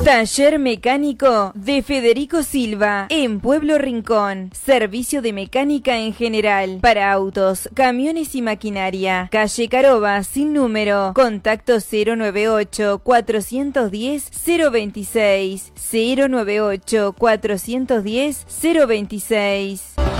Taller mecánico de Federico Silva en Pueblo Rincón. Servicio de mecánica en general para autos, camiones y maquinaria. Calle Caroba sin número. Contacto 098 410 026 098 410 026.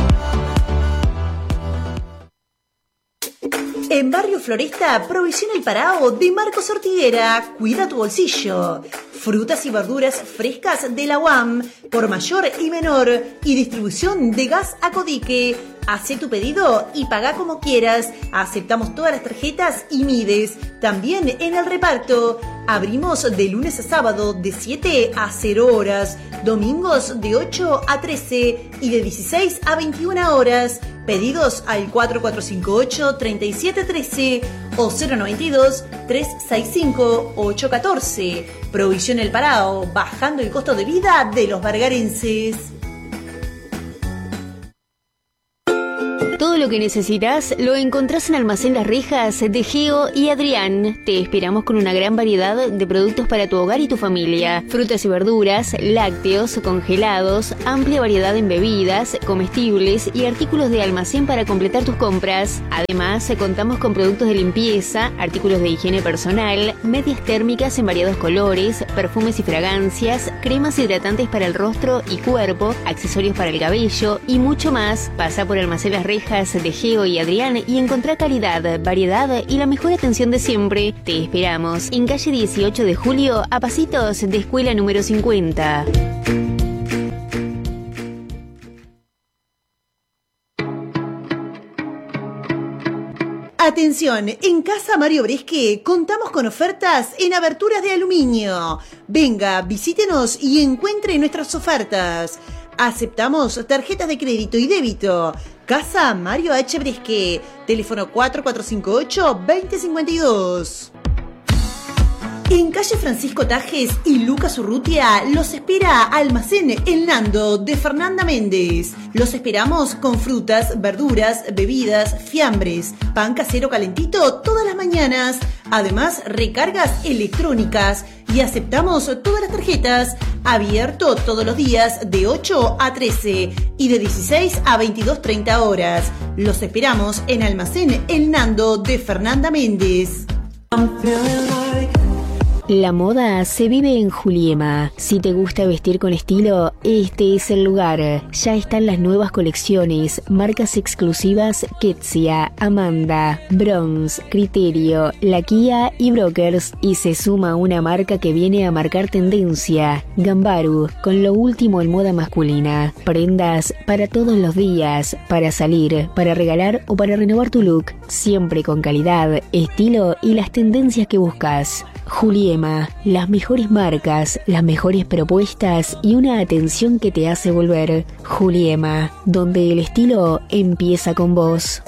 En Barrio Floresta, Provisión El Parao de Marcos Ortiguera. Cuida tu bolsillo. Frutas y verduras frescas de la UAM por mayor y menor y distribución de gas a Codique. Hacé tu pedido y pagá como quieras. Aceptamos todas las tarjetas y Mides. También en el reparto. Abrimos de lunes a sábado de 7 a 0 horas. Domingos de 8 a 13 y de 16 a 21 horas. Pedidos al 4458-3713 o 092-365-814. Provisión El Parao, bajando el costo de vida de los bargarenses. Todo lo que necesitas lo encontrás en Almacén Las Rejas de Geo y Adrián. Te esperamos con una gran variedad de productos para tu hogar y tu familia. Frutas y verduras, lácteos, congelados, amplia variedad en bebidas, comestibles y artículos de almacén para completar tus compras. Además, contamos con productos de limpieza, artículos de higiene personal, medias térmicas en variados colores, perfumes y fragancias, cremas hidratantes para el rostro y cuerpo, accesorios para el cabello y mucho más. Pasa por Almacén Las Rejas de Geo y Adrián y encontrá calidad, variedad y la mejor atención de siempre. Te esperamos en calle 18 de Julio, a pasitos de escuela número 50. Atención, en Casa Mario Bresque contamos con ofertas en aberturas de aluminio. Venga, visítenos y encuentre nuestras ofertas. Aceptamos tarjetas de crédito y débito. Casa Mario H. Bresque. Teléfono 4458-2052. En calle Francisco Tajes y Lucas Urrutia los espera Almacén El Nando de Fernanda Méndez. Los esperamos con frutas, verduras, bebidas, fiambres, pan casero calentito todas las mañanas. Además, recargas electrónicas y aceptamos todas las tarjetas. Abierto todos los días de 8 a 13 y de 16 a 22:30 horas. Los esperamos en Almacén El Nando de Fernanda Méndez. La moda se vive en Juliema. Si te gusta vestir con estilo, este es el lugar. Ya están las nuevas colecciones, marcas exclusivas Ketsia, Amanda, Bronze, Criterio, La Kia y Brokers. Y se suma una marca que viene a marcar tendencia, Gambaru, con lo último en moda masculina. Prendas para todos los días, para salir, para regalar o para renovar tu look. Siempre con calidad, estilo y las tendencias que buscas. Juliema, las mejores marcas, las mejores propuestas y una atención que te hace volver. Juliema, donde el estilo empieza con vos.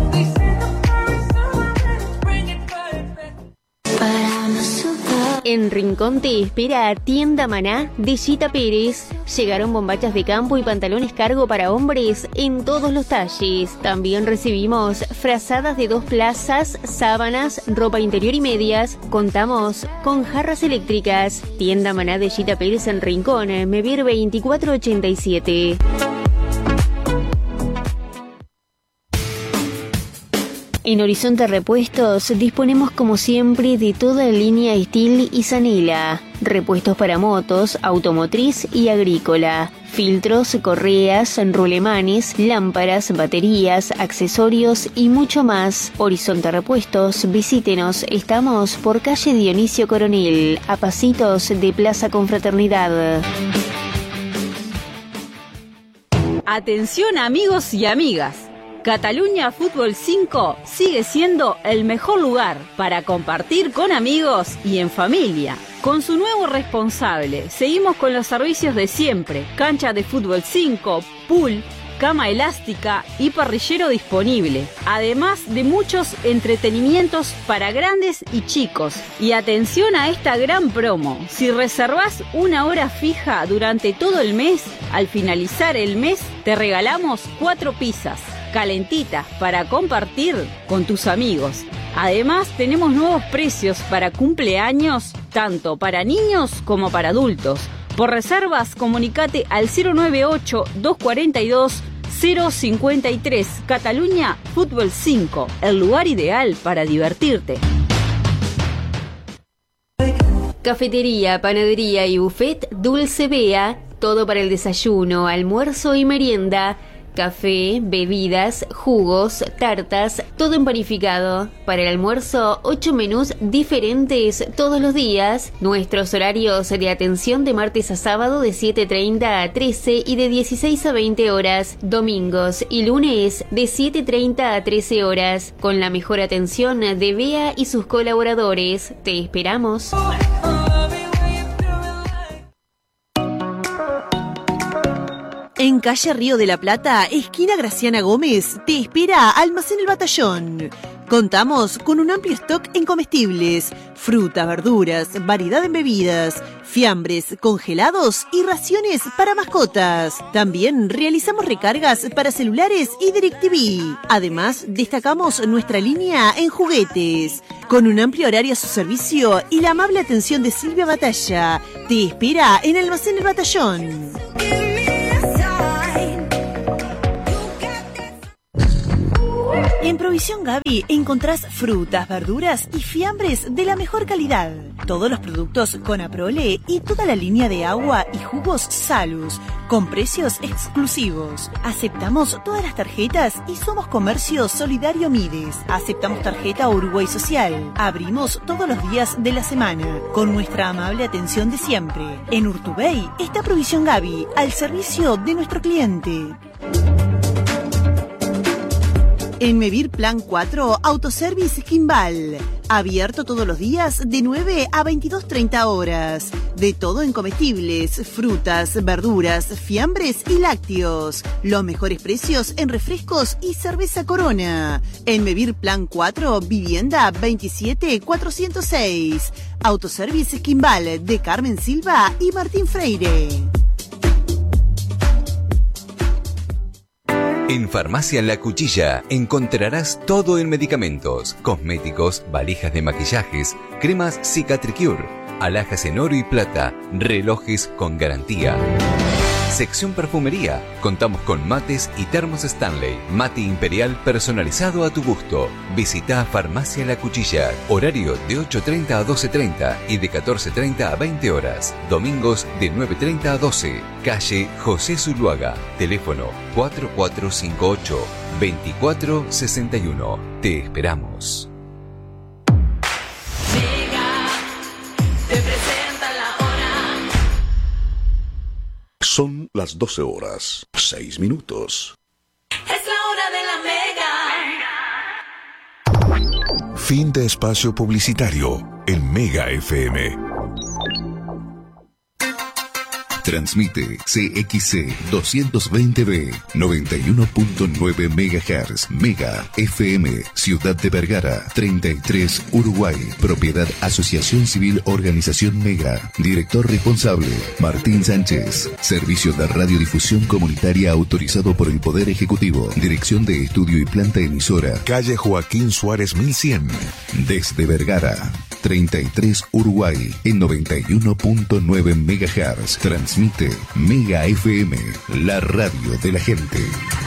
En Rincón te espera Tienda Maná de Gita Pérez. Llegaron bombachas de campo y pantalones cargo para hombres en todos los talles. También recibimos frazadas de 2 plazas, sábanas, ropa interior y medias. Contamos con jarras eléctricas. Tienda Maná de Gita Pérez en Rincón, Mevir 2487. En Horizonte Repuestos disponemos como siempre de toda la línea Steel y Zanela. Repuestos para motos, automotriz y agrícola. Filtros, correas, rulemanes, lámparas, baterías, accesorios y mucho más. Horizonte Repuestos, visítenos. Estamos por calle Dionisio Coronel, a pasitos de Plaza Confraternidad. Atención amigos y amigas. Cataluña Fútbol 5 sigue siendo el mejor lugar para compartir con amigos y en familia. Con su nuevo responsable, seguimos con los servicios de siempre: cancha de fútbol 5, pool, cama elástica y parrillero disponible, además de muchos entretenimientos para grandes y chicos. Y atención a esta gran promo: si reservas una hora fija durante todo el mes, al finalizar el mes te regalamos 4 pizzas calentitas para compartir con tus amigos. Además, tenemos nuevos precios para cumpleaños tanto para niños como para adultos. Por reservas, comunicate al 098-242-053. Cataluña Fútbol 5, el lugar ideal para divertirte. Cafetería, panadería y buffet Dulce Bea, todo para el desayuno, almuerzo y merienda. Café, bebidas, jugos, tartas, todo en panificado. Para el almuerzo, 8 menús diferentes todos los días. Nuestros horarios de atención de martes a sábado de 7:30 a 13 y de 16 a 20 horas. Domingos y lunes de 7:30 a 13 horas. Con la mejor atención de Bea y sus colaboradores. Te esperamos. En calle Río de la Plata, esquina Graciana Gómez, te espera Almacén El Batallón. Contamos con un amplio stock en comestibles, frutas, verduras, variedad en bebidas, fiambres, congelados y raciones para mascotas. También realizamos recargas para celulares y DirecTV. Además, destacamos nuestra línea en juguetes. Con un amplio horario a su servicio y la amable atención de Silvia Batalla, te espera en Almacén El Batallón. En Provisión Gaby encontrás frutas, verduras y fiambres de la mejor calidad. Todos los productos con Aprole y toda la línea de agua y jugos Salus, con precios exclusivos. Aceptamos todas las tarjetas y somos Comercio Solidario Mides. Aceptamos tarjeta Uruguay Social. Abrimos todos los días de la semana, con nuestra amable atención de siempre. En Urtubey está Provisión Gaby, al servicio de nuestro cliente. En Mevir Plan 4, Autoservice Kimball. Abierto todos los días de 9 a 22:30 horas. De todo en comestibles, frutas, verduras, fiambres y lácteos. Los mejores precios en refrescos y cerveza Corona. En Mevir Plan 4, Vivienda 27406. Autoservice Kimball de Carmen Silva y Martín Freire. En Farmacia La Cuchilla encontrarás todo en medicamentos, cosméticos, valijas de maquillajes, cremas Cicatricure, alhajas en oro y plata, relojes con garantía. Sección perfumería. Contamos con mates y termos Stanley. Mate imperial personalizado a tu gusto. Visita Farmacia La Cuchilla. Horario de 8:30 a 12:30 y de 14:30 a 20 horas. Domingos de 9:30 a 12. Calle José Zuluaga. Teléfono 4458-2461. Te esperamos. Son las 12 horas, 6 minutos. Es la hora de la Mega. Fin de espacio publicitario en Mega FM. Transmite CXC 220B 91.9 MHz. Mega FM, Ciudad de Vergara, 33 Uruguay. Propiedad Asociación Civil Organización Mega. Director responsable Martín Sánchez. Servicio de radiodifusión comunitaria autorizado por el Poder Ejecutivo. Dirección de Estudio y Planta Emisora. Calle Joaquín Suárez 1100. Desde Vergara, 33 Uruguay en 91.9 MHz. Transmite Mega FM, la radio de la gente.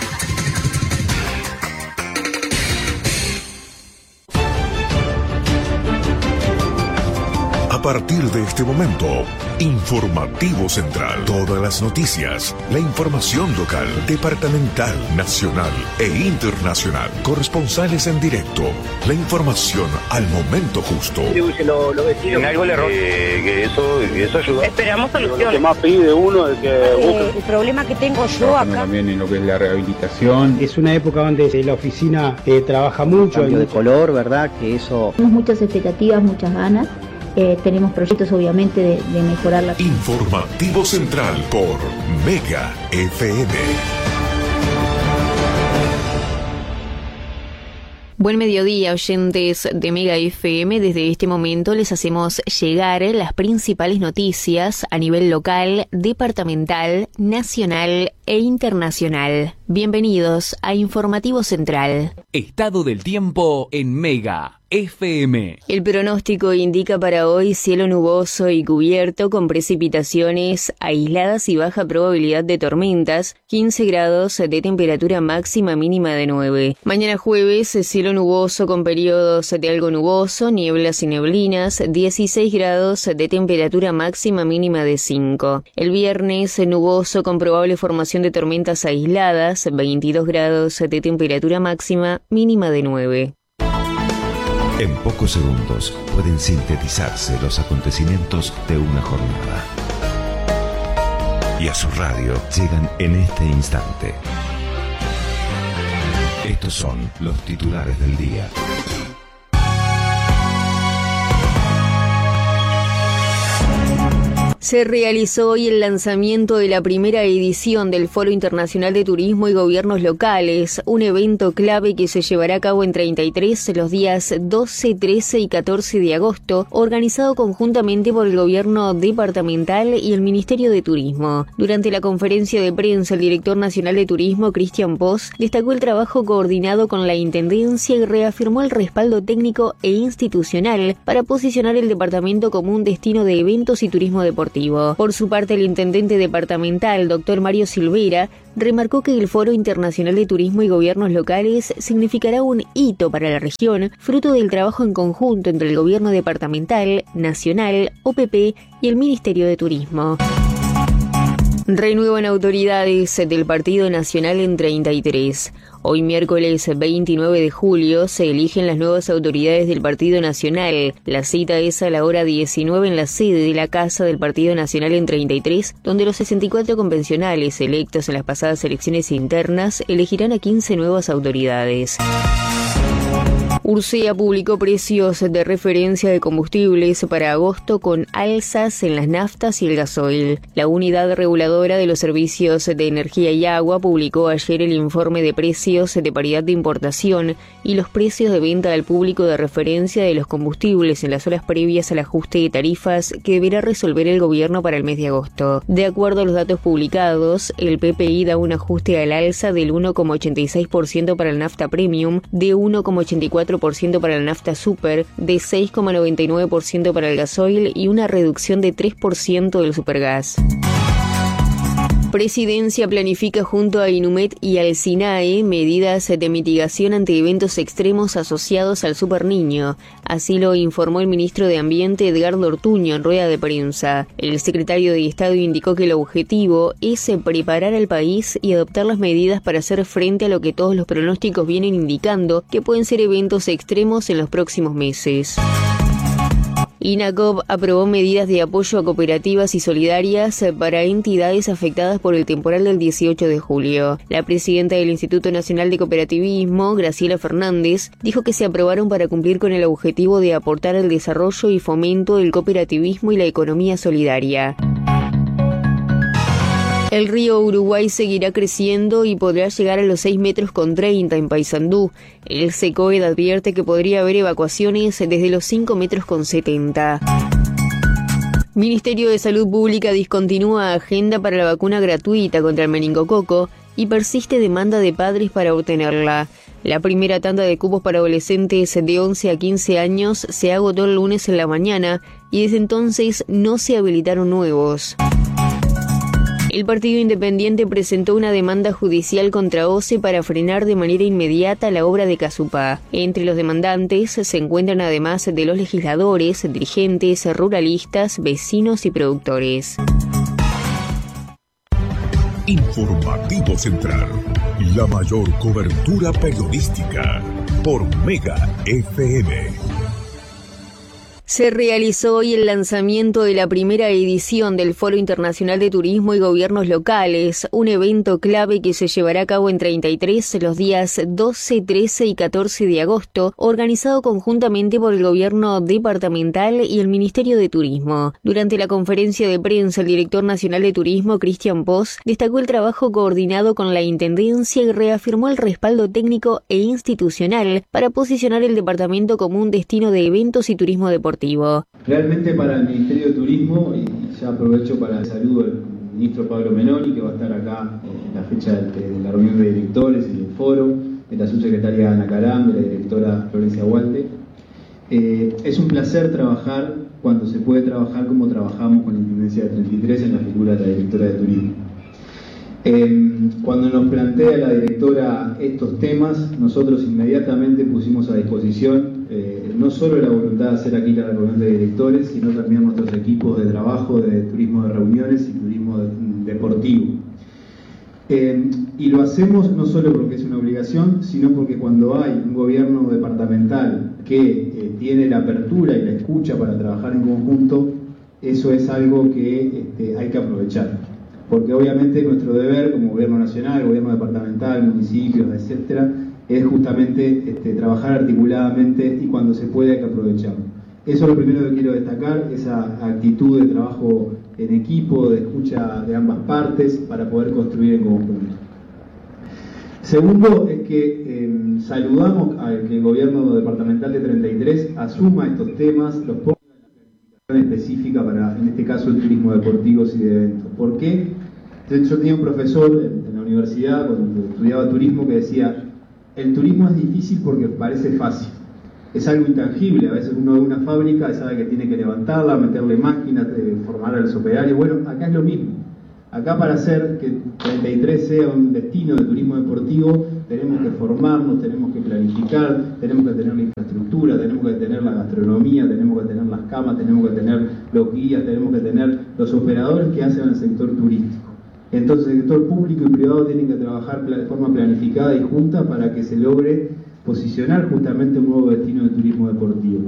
A partir de este momento, Informativo Central. Todas las noticias, la información local, departamental, nacional e internacional. Corresponsales en directo. La información al momento justo. Los vecinos. En algo le error. Que eso ayuda. Esperamos soluciones. Lo que más pide uno es que el problema que tengo yo acá. También en lo que es la rehabilitación. Es una época donde la oficina trabaja mucho. Cambio de color, ¿verdad? Que eso. Tenemos muchas expectativas, muchas ganas. Tenemos proyectos obviamente de mejorar la... Informativo Central por Mega FM. Buen mediodía, oyentes de Mega FM. Desde este momento les hacemos llegar las principales noticias a nivel local, departamental, nacional e internacional. Bienvenidos a Informativo Central. Estado del tiempo en Mega. FM. El pronóstico indica para hoy cielo nuboso y cubierto con precipitaciones aisladas y baja probabilidad de tormentas, 15 grados de temperatura máxima, mínima de 9. Mañana jueves, cielo nuboso con periodos de algo nuboso, nieblas y neblinas, 16 grados de temperatura máxima, mínima de 5. El viernes, nuboso con probable formación de tormentas aisladas, 22 grados de temperatura máxima, mínima de 9. En pocos segundos pueden sintetizarse los acontecimientos de una jornada. Y a su radio llegan en este instante. Estos son los titulares del día. Se realizó hoy el lanzamiento de la primera edición del Foro Internacional de Turismo y Gobiernos Locales, un evento clave que se llevará a cabo en 33 los días 12, 13 y 14 de agosto, organizado conjuntamente por el Gobierno Departamental y el Ministerio de Turismo. Durante la conferencia de prensa, el director nacional de Turismo, Cristian Poz, destacó el trabajo coordinado con la Intendencia y reafirmó el respaldo técnico e institucional para posicionar el departamento como un destino de eventos y turismo deportivo. Por su parte, el intendente departamental, doctor Mario Silveira, remarcó que el Foro Internacional de Turismo y Gobiernos Locales significará un hito para la región, fruto del trabajo en conjunto entre el gobierno departamental, nacional, OPP y el Ministerio de Turismo. Renuevan autoridades del Partido Nacional en 33. Hoy miércoles 29 de julio se eligen las nuevas autoridades del Partido Nacional. La cita es a la hora 19 en la sede de la Casa del Partido Nacional en 33, donde los 64 convencionales electos en las pasadas elecciones internas elegirán a 15 nuevas autoridades. Ursea publicó precios de referencia de combustibles para agosto con alzas en las naftas y el gasoil. La Unidad Reguladora de los Servicios de Energía y Agua publicó ayer el informe de precios de paridad de importación y los precios de venta al público de referencia de los combustibles en las horas previas al ajuste de tarifas que deberá resolver el gobierno para el mes de agosto. De acuerdo a los datos publicados, el PPI da un ajuste al alza del 1,86% para el nafta premium, de 1,84% para la nafta super, de 6,99% para el gasoil y una reducción de 3% del supergas. Presidencia planifica junto a Inumet y al SINAE medidas de mitigación ante eventos extremos asociados al Super Niño. Así lo informó el ministro de Ambiente Edgardo Ortuño en rueda de prensa. El secretario de Estado indicó que el objetivo es preparar al país y adoptar las medidas para hacer frente a lo que todos los pronósticos vienen indicando, que pueden ser eventos extremos en los próximos meses. INACOP aprobó medidas de apoyo a cooperativas y solidarias para entidades afectadas por el temporal del 18 de julio. La presidenta del Instituto Nacional de Cooperativismo, Graciela Fernández, dijo que se aprobaron para cumplir con el objetivo de aportar al desarrollo y fomento del cooperativismo y la economía solidaria. El río Uruguay seguirá creciendo y podrá llegar a los 6,30 metros en Paysandú. El SECOED advierte que podría haber evacuaciones desde los 5,70 metros. Ministerio de Salud Pública discontinúa agenda para la vacuna gratuita contra el meningococo y persiste demanda de padres para obtenerla. La primera tanda de cupos para adolescentes de 11 a 15 años se agotó el lunes en la mañana y desde entonces no se habilitaron nuevos. El Partido Independiente presentó una demanda judicial contra OCE para frenar de manera inmediata la obra de Casupá. Entre los demandantes se encuentran además de los legisladores, dirigentes, ruralistas, vecinos y productores. Informativo Central, la mayor cobertura periodística por Mega FM. Se realizó hoy el lanzamiento de la primera edición del Foro Internacional de Turismo y Gobiernos Locales, un evento clave que se llevará a cabo en 33 los días 12, 13 y 14 de agosto, organizado conjuntamente por el Gobierno Departamental y el Ministerio de Turismo. Durante la conferencia de prensa, el director nacional de Turismo, Cristian Poz, destacó el trabajo coordinado con la Intendencia y reafirmó el respaldo técnico e institucional para posicionar el departamento como un destino de eventos y turismo deportivo. Realmente para el Ministerio de Turismo, y ya aprovecho para el saludo al ministro Pablo Meloni, que va a estar acá en la fecha de la reunión de directores y del foro, de la subsecretaria Ana Caram, de la directora Florencia Hualte. Es un placer trabajar cuando se puede trabajar como trabajamos con la Intendencia de 33 en la figura de la directora de turismo. Cuando nos plantea la directora estos temas, nosotros inmediatamente pusimos a disposición no solo la voluntad de hacer aquí la reunión de directores, sino también nuestros equipos de trabajo de turismo de reuniones y turismo deportivo. Y lo hacemos no solo porque es una obligación, sino porque cuando hay un gobierno departamental que tiene la apertura y la escucha para trabajar en conjunto, eso es algo que hay que aprovechar. Porque obviamente nuestro deber como gobierno nacional, gobierno departamental, municipios, etcétera, es justamente trabajar articuladamente y cuando se puede hay que aprovecharlo. Eso es lo primero que quiero destacar, esa actitud de trabajo en equipo, de escucha de ambas partes para poder construir en conjunto. Segundo es que saludamos a que el gobierno departamental de 33 asuma estos temas, los ponga en la planificación específica para, en este caso, el turismo deportivo y de eventos. ¿Por qué? Yo tenía un profesor en la universidad cuando estudiaba turismo que decía: el turismo es difícil porque parece fácil. Es algo intangible, a veces uno ve una fábrica y sabe que tiene que levantarla, meterle máquinas, formar a los operarios. Bueno, acá es lo mismo. Acá para hacer que 33 sea un destino de turismo deportivo, tenemos que formarnos, tenemos que planificar, tenemos que tener la infraestructura, tenemos que tener la gastronomía, tenemos que tener las camas, tenemos que tener los guías, tenemos que tener los operadores que hacen el sector turístico. Entonces el sector público y privado tienen que trabajar de forma planificada y junta para que se logre posicionar justamente un nuevo destino de turismo deportivo.